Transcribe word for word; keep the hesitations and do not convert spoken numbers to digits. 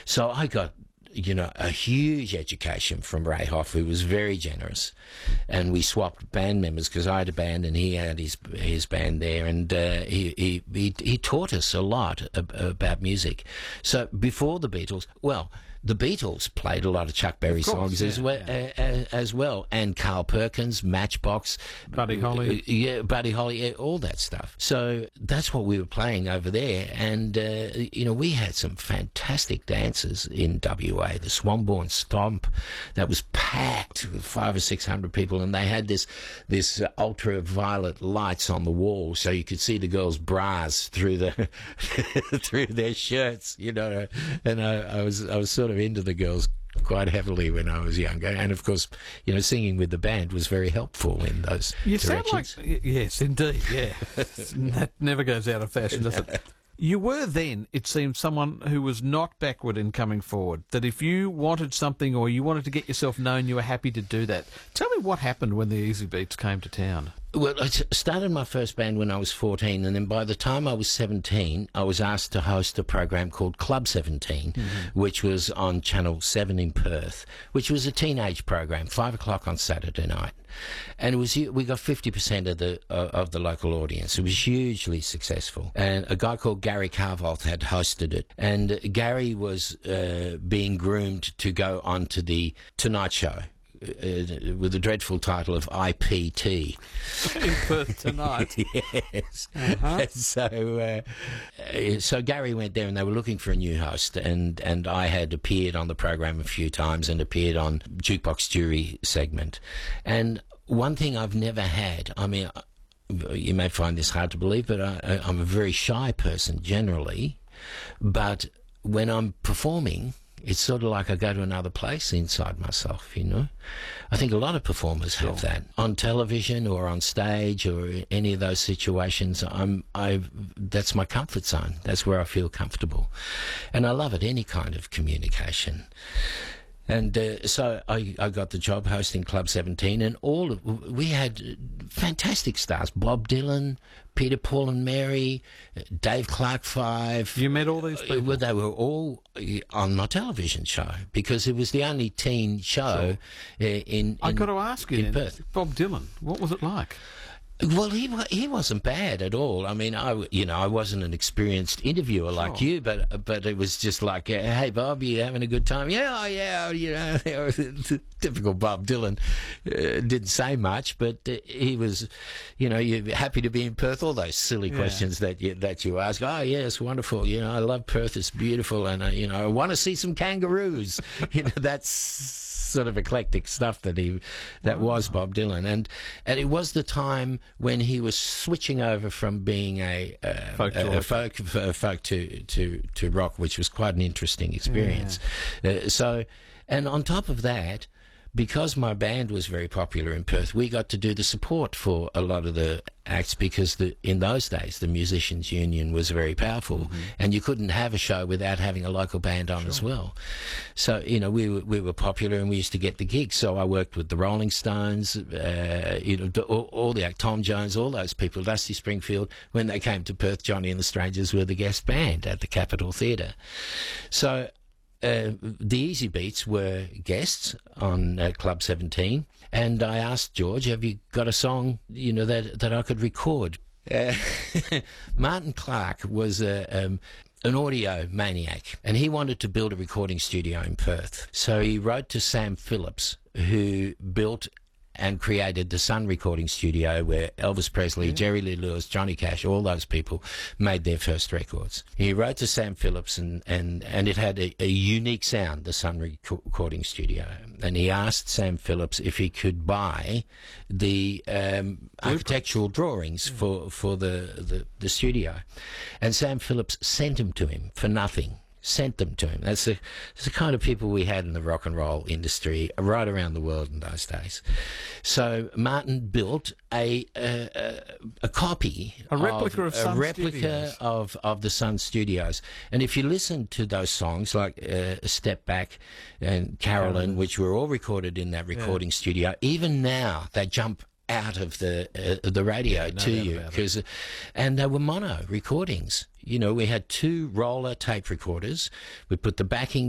So I got, you know, a huge education from Ray Hoff, who was very generous, and we swapped band members because I had a band and he had his his band there, and uh, he, he he he taught us a lot ab- about music. So before the Beatles, well, the Beatles played a lot of Chuck Berry Of course, songs yeah, as well, yeah. uh, as well, and Carl Perkins, Matchbox, Buddy Holly. uh, yeah, Buddy Holly, yeah, all that stuff. So that's what we were playing over there, and uh, you know, we had some fantastic dancers in W A. The Swanbourne Stomp, that was packed with five or six hundred people, and they had this this uh, ultraviolet lights on the wall, so you could see the girls' bras through the through their shirts, you know. And I, I was I was sort of into the girls quite heavily when I was younger, and of course, you know, singing with the band was very helpful in those You directions. sound like... y- Yes, indeed, yeah. That never goes out of fashion, does it? You were then, it seems, someone who was not backward in coming forward, that if you wanted something or you wanted to get yourself known, you were happy to do that. Tell me what happened when the Easy Beats came to town. Well, I s- started my first band when I was fourteen, and then by the time I was seventeen, I was asked to host a program called Club seventeen, mm-hmm. which was on Channel seven in Perth, which was a teenage program, five o'clock on Saturday night. And it was, we got fifty percent of the uh, of the local audience. It was hugely successful. And a guy called Gary Carvolt had hosted it. And Gary was uh, being groomed to go on to the Tonight Show. Uh, with the dreadful title of I P T. In Perth Tonight. Yes. Uh-huh. So, uh, uh, so Gary went there, and they were looking for a new host, and, and I had appeared on the program a few times and appeared on Jukebox Jury segment. And one thing I've never had, I mean, you may find this hard to believe, but I, I'm a very shy person generally, but when I'm performing, it's sort of like I go to another place inside myself, you know. I think a lot of performers have Sure. that on television or on stage or any of those situations. I'm, I, that's my comfort zone. That's where I feel comfortable, and I love it. Any kind of communication. And uh, so I, I got the job hosting Club seventeen, and all of, we had fantastic stars: Bob Dylan, Peter, Paul and Mary, Dave Clark Five. You met all these people? Well, they were all on my television show because it was the only teen show Sure. uh, in, in. I got to ask you, in then, Perth. Bob Dylan, what was it like? Well, he wa- he wasn't bad at all. I mean, I w- you know I wasn't an experienced interviewer like Sure. you, but but it was just like, uh, hey Bob, you having a good time? Yeah, oh, yeah, you know, typical Bob Dylan. Uh, didn't say much, but uh, he was, you know, you happy to be in Perth. All those silly Yeah. questions that you that you ask. Oh yeah, it's wonderful. You know, I love Perth. It's beautiful, and uh, you know, I want to see some kangaroos. You know, that's sort of eclectic stuff that he that Wow. was Bob Dylan, and and it was the time when he was switching over from being a uh, Folk to a, a rock. folk a folk to to to rock, which was quite an interesting experience. Uh, so, and on top of that, because my band was very popular in Perth, we got to do the support for a lot of the acts because the, in those days the Musicians Union was very powerful, mm-hmm. and you couldn't have a show without having a local band on Sure. as well. So, you know, we were, we were popular and we used to get the gigs. So I worked with the Rolling Stones, uh, you know, all, all the Tom Jones, all those people, Dusty Springfield. When they came to Perth, Johnny and the Strangers were the guest band at the Capitol Theatre. So Uh, the Easy Beats were guests on uh, Club seventeen, and I asked George, have you got a song, you know, that that I could record? Uh, Martin Clark was a, um, an audio maniac, and he wanted to build a recording studio in Perth. So he wrote to Sam Phillips, who built and created the Sun Recording Studio, where Elvis Presley, Yeah. Jerry Lee Lewis, Johnny Cash, all those people made their first records. He wrote to Sam Phillips, and, and, and it had a, a unique sound, the Sun Recording Studio. And he asked Sam Phillips if he could buy the um, architectural drawings Yeah. for, for the, the, the studio. And Sam Phillips sent them to him for nothing. Sent them to him. That's the, that's the kind of people we had in the rock and roll industry right around the world in those days. So Martin built a a, a, a copy, A replica of a Sun replica Studios. of of the Sun Studios. And if you listen to those songs like uh, Step Back and Carolyn, Carolyn. which were all recorded in that recording Yeah. studio, even now they jump out of the uh, the radio Yeah, no to doubt you about it. because, and they were mono recordings. You know, we had two roller tape recorders. We put the backing